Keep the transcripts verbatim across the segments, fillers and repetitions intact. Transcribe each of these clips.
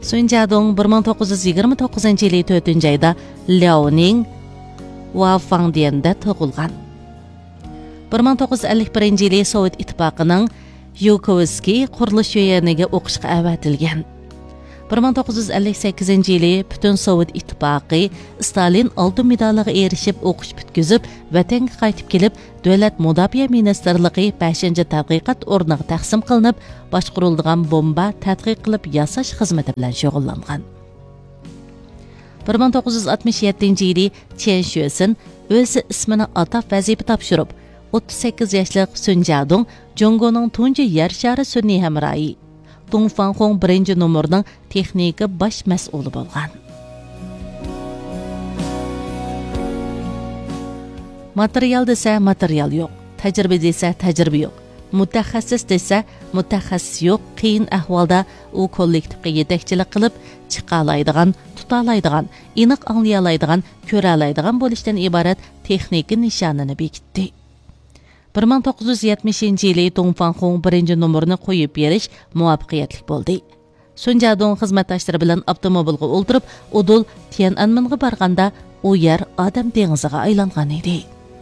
Sun Jiadong bir ming to'qqiz yuz yigirma to'qqizinchi yili to'rtinchi oyda Liaoning Wafangdianda tug'ilgan. bir ming to'qqiz yuz ellik birinchi yili Sovet ittifoqining Yukovskiy qurilish yo'yiniga o'qishga avatilgan. bir ming to'qqiz yuz ellik sakkizinchi yili butun Sovet ittifoqi Stalin oltin medaliga erishib o'qish bitkizib, vatanga qaytib kelib, davlat mudofaa ministrligi beshinchi tadqiqot o'rniga taqsim qilinib, boshqariladigan bomba tadqiq qilib yasash xizmati bilan shug'ullangan. bir ming to'qqiz yuz oltmish yettinchi yili Chen Shuosin o'zi ismini atab vazifa topshirib, o'ttiz sakkiz yoshli Sun Jiadong Jongoning tunji yer shari sun'iy hamrohi Dongfanghong birinchi nomerining texnika bosh mas'uli bo'lgan. Material desa material yo'q, tajriba desa tajriba yo'q, mutaxassis desa mutaxassis yo'q. Qiyin ahvolda u kollektivga yetakchilik qilib, chiqalaydigan, tutalaydigan, aniq anglayalaydigan, ko'ralaydigan bo'lishdan iborat texnika nishonini bekitdi. bir ming to'qqiz yuz yetmishinchi yili Dongfanghong birinchi nomerini qo'yib berish muvaffaqiyatli bo'ldi. Sun Jiadong xizmatdoshlari bilan avtomobilga o'ltirib, Udul Tiananmenga borganda u yer odam dengiziga aylangan edi.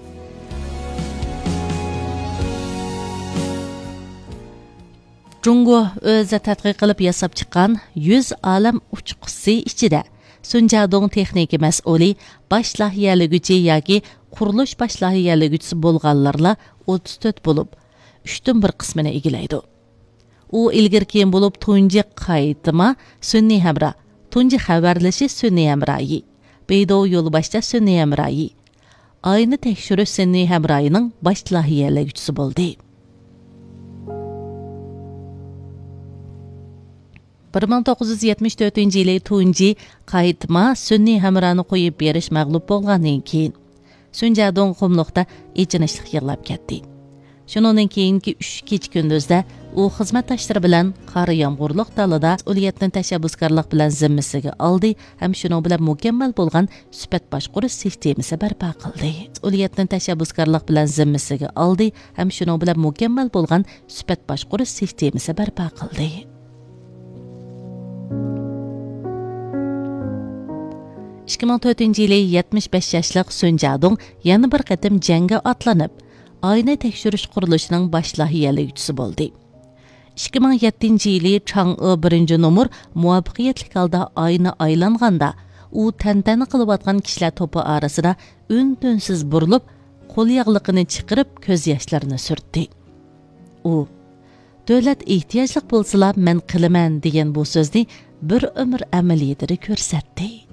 Jungo o'zi tadqiq qilib yasab chiqqan yuz olam uchqusi ichida Sun Jiadong texnika mas'uli, bosh lahiyaligüchi yoki qurilish bosh lahiyaligüchisi bo'lganlarla o'ttiz to'rt bo'lib, uchdan bir qismini egallaydi. U ilgir keyin bo'lib tunji qaytma sun'iy hamra, tunji xabarlashi sun'iy hamrohi, Beidou yo'lboshda sun'iy hamrohi, ayni tekshirish sun'iy hamrohining bosh lahiyaligüchisi bo'ldi. bir ming to'qqiz yuz yetmish to'rtinchi yili tunji qaytma sun'iy hamroni qo'yib berish mag'lub bo'lgandan keyin Sun Jiadong qumliqda ichinishlik yig'lab ketdi. Shuningdan keyingi uch kech kunduzda u xizmatdoshlari bilan qor yomg'irliq dalada mas'uliyatni tashabbuskorlik bilan zimmasiga oldi, ham shuning bilan mukammal bo'lgan sifat boshqarish sistemasi barpo qildi. Mas'uliyatni tashabbuskorlik bilan zimmasiga oldi, ham shuning bilan mukammal bo'lgan sifat boshqarish sistemasi barpo qildi. ikki ming to'rtinchi yili yetmish besh yoshli Sun Jiadong yana bir qatim jangga otlanib, ayni tekshirish qurilishining bosh lahiyaligüchisi bo'ldi. ikki ming yettinchi yili Chang'e birinchi nomer muvaffaqiyatli holda ayni aylanganda, u tantana qilayotgan kishilar to'pi orasida un-tunsiz burilib, qo'l yog'liqini chiqarib, ko'z yoshlarini surtdi. U davlat ehtiyojli bo'lsa, men qilaman degan bu so'zni bir umr amaliyotida ko'rsatdi.